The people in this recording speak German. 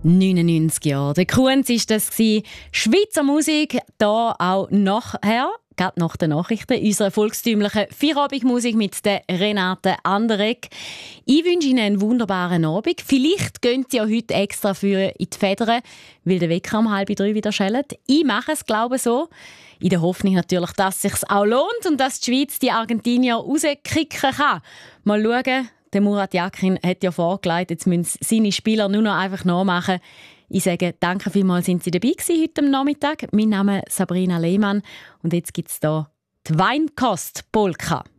99 Jahre. Der Kunz war das. Schweizer Musik, da auch nachher, gerade nach den Nachrichten, unsere volkstümliche Feierabendmusik mit der Renate Anderegg. Ich wünsche Ihnen einen wunderbaren Abend. Vielleicht gehen Sie ja heute extra für in die Federn, weil der Wecker um 2:30 wieder schellt. Ich mache es, glaube ich, so. In der Hoffnung natürlich, dass es sich auch lohnt und dass die Schweiz die Argentinier rauskicken kann. Mal schauen. Der Murat Yakin hat ja vorgelegt, jetzt müssen seine Spieler nur noch einfach nachmachen. Ich sage danke vielmals, sind Sie dabei gewesen heute Nachmittag. Mein Name ist Sabrina Lehmann und jetzt gibt es hier die Weinkost-Polka.